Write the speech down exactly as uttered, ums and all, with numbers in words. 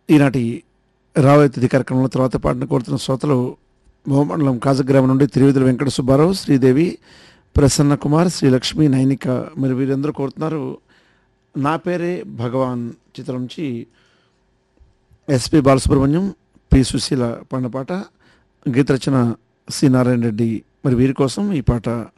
ఈనాటి రాబోయే తిథి కార్యక్రమంలో తర్వాత పాటను కోరుతున్న శ్రోతలు మోమండలం కాజగ్రామం నుండి తిరువిధుల వెంకట సుబ్బారావు, శ్రీదేవి, ప్రసన్న కుమార్, శ్రీలక్ష్మి, నైనిక. మరి వీరందరూ కోరుతున్నారు నా పేరే భగవాన్ చిత్రం నుంచి ఎస్పి బాలసుబ్రహ్మణ్యం, పి సుశీల పాడిన పాట. గీత రచన సి నారాయణ రెడ్డి. మరి వీరి కోసం ఈ పాట.